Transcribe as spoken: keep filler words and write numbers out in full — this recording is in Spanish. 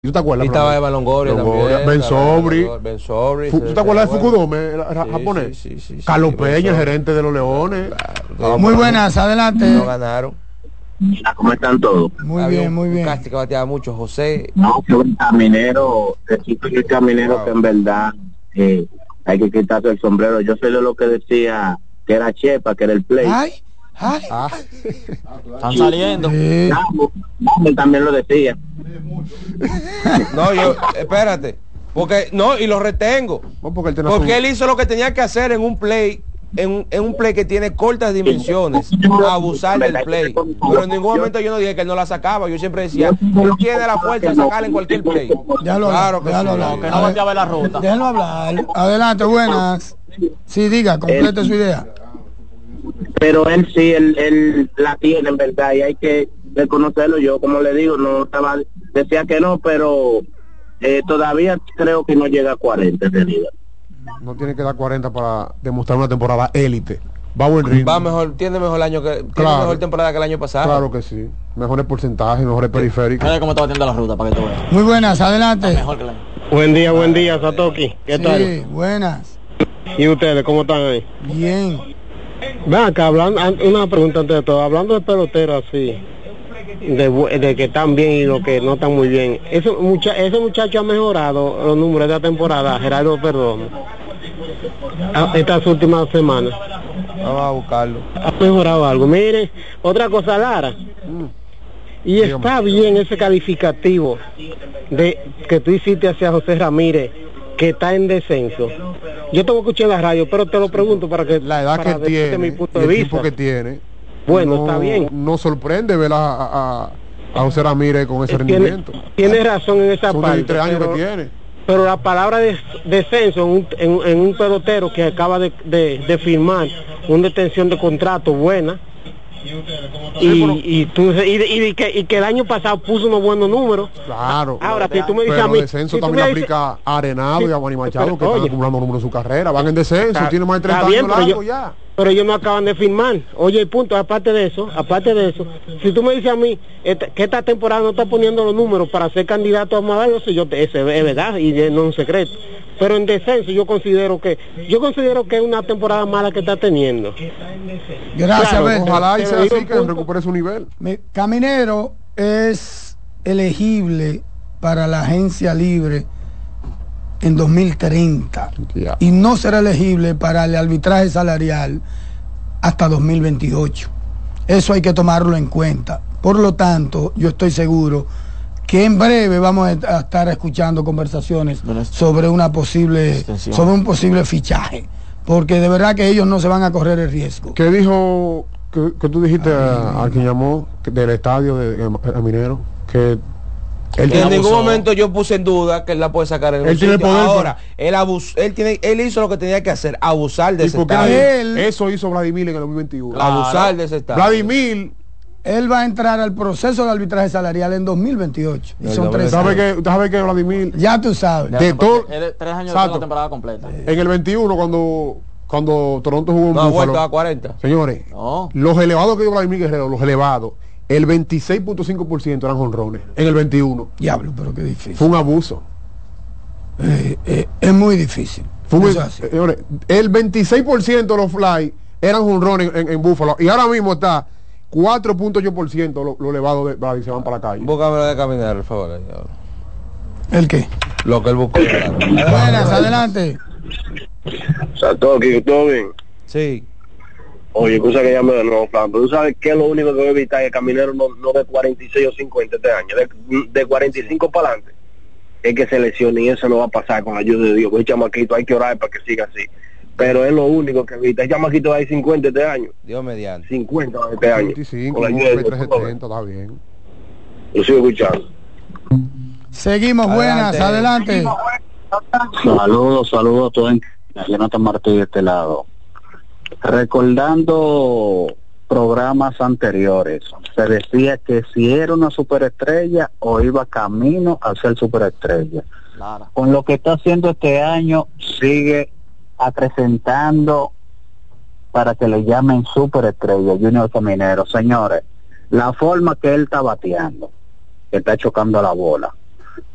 ¿Tú te acuerdas? Y estaba Eva Longoria también. Ben Sobri. Ben Sobri. ¿Tú te acuerdas de Fukudome, el japonés? Sí, sí, sí, Carlos sí, Peña, el gerente de los Leones. Claro, muy buenas, adelante. No ganaron. ¿Cómo están todos? Muy Había bien, un, muy bien. Un que bateaba mucho, José. No, que un caminero, decir que el caminero wow. que en verdad eh, hay que quitarse el sombrero. Yo soy de lo que decía que era Chepa, que era el play. Ay, ay. Ah. Están saliendo. Sí. Él también lo decía. No, yo, espérate. Porque, no, y lo retengo. No, porque él, porque él hizo lo que tenía que hacer en un play. En, en un play que tiene cortas dimensiones, abusar del play, pero en ningún momento yo no dije que él no la sacaba. Yo siempre decía, él tiene la fuerza de sacarla en cualquier play. Ya lo claro que ya sí, lo No, que no bateaba la ruta. Déjenlo hablar. Adelante, buenas. Sí, diga, complete su idea. Pero él sí, él, él la tiene en verdad y hay que reconocerlo. Yo, como le digo, no estaba, decía que no, pero eh, todavía creo que no llega a cuarenta en realidad. No tiene que dar cuarenta para demostrar una temporada élite. Va a buen ritmo. Va mejor, tiene mejor año que tiene Claro. mejor temporada que el año pasado. Claro que sí. Mejores porcentajes, mejores periféricos. Mira cómo está batiendo la ruta para que tú veas. Muy buenas, adelante. Mejor que la... Buen día, buen día, Satoki. ¿Qué Sí, tal? buenas. ¿Y ustedes cómo están ahí? Bien. Ven acá, hablando, una pregunta antes de todo. Hablando de peloteros así, de, de que están bien y los que no están muy bien. Ese, mucha, ese muchacho ha mejorado los números de la temporada, Gerardo Perdomo, estas últimas semanas. Vamos a buscarlo. Ha mejorado algo. Mire, otra cosa, Lara. Y está bien ese calificativo de que tú hiciste hacia José Ramírez, que está en descenso. Yo te voy a escuchar en la radio, pero te lo pregunto para que la edad para que tiene, mi punto y de el vista. tiempo que tiene. Bueno, no, está bien. No sorprende ver a, a, a José Ramírez con ese Tiene, rendimiento. tiene razón en esa Son parte. veintitrés años pero, que tiene. Pero la palabra de descenso en un, en, en un pelotero que acaba de, de, de firmar una detención de contrato buena. Y, y, tú, y, y, y, que, y que el año pasado puso unos buenos números. Claro. Ahora, si tú me dices pero a mí, descenso si tú también me aplica dices, a Arenado sí, y a Manny Machado, pero, que están oye, acumulando números en su carrera. Van en descenso, está, tiene más de treinta bien, años pero largo yo, ya. Pero ellos no acaban de firmar. Oye, el punto, aparte de eso, aparte de eso, si tú me dices a mí esta, que esta temporada no está poniendo los números para ser candidato a medalla, eso yo, eso es verdad y no es un secreto. Pero en descenso yo considero que yo considero que es una temporada mala que está teniendo. Gracias, Claro, Beto. Ojalá y Pero sea digo así, un que punto. recupere su nivel. Mi- Caminero es elegible para la agencia libre en dos mil treinta Ya. y no será elegible para el arbitraje salarial hasta dos mil veintiocho. Eso hay que tomarlo en cuenta. Por lo tanto, yo estoy seguro que en breve vamos a estar escuchando conversaciones sobre una posible, Extensión. sobre un posible fichaje, porque de verdad que ellos no se van a correr el riesgo. ¿Qué dijo, que, que tú dijiste a- al que llamó que- del estadio de, de, de Minero? Que él En abusó. ningún momento yo puse en duda que él la puede sacar en Él un tiene sitio. poder, Ahora, él abusó, él tiene, él hizo lo que tenía que hacer, abusar de ¿Y ese por qué estadio. Él- eso hizo Vladimir en el dos mil veintiuno? Claro. Abusar de ese estadio. Vladimir, Él va a entrar al proceso de arbitraje salarial en dos mil veintiocho. Y son tres ¿sabe años. que, sabe que Vladimir, Ya tú sabes. de todo, Él es tres años de Exacto. la temporada completa. en el veintiuno, cuando, cuando Toronto jugó en No ha vuelto Buffalo, a cuarenta. señores, No. los elevados que dio Vladimir Guerrero, los elevados, el veintiséis punto cinco por ciento eran jonrones en el veintiuno. Diablo, pero qué difícil. Fue un abuso. Eh, eh, es muy difícil. Fue un- Eso es así. señores, el veintiséis por ciento de los fly eran jonrones en, en Buffalo. Y ahora mismo está cuatro punto ocho por ciento los lo elevados de Vladimir se van para la calle. Búscame de caminar, por favor. ahí ahora. ¿El qué? Lo que él buscó. Buenas, adelante. Satoki, ¿todo bien? Sí. Oye, cosa que llame de nuevo, plan, pero tú sabes que es lo único que voy a evitar que el caminero no, no de cuarenta y seis o cincuenta este año, de, de cuarenta y cinco para adelante, es que se lesione y eso no va a pasar con la ayuda de Dios. Pues chamaquito, hay que orar para que siga así. Pero es lo único que evita. El chamaquito hay cincuenta este año, Dios mediante. cincuenta este año. veinticinco, Con la ayuda de Dios. trescientos setenta, está bien. Lo sigo escuchando. Seguimos, buenas, adelante. Saludos, saludos a todos. Jonathan Martí de este lado. Recordando programas anteriores, se decía que si era una superestrella o iba camino a ser superestrella. Claro. Con lo que está haciendo este año, sigue acrecentando para que le llamen superestrella, Junior Caminero. Señores, la forma que él está bateando, que está chocando la bola,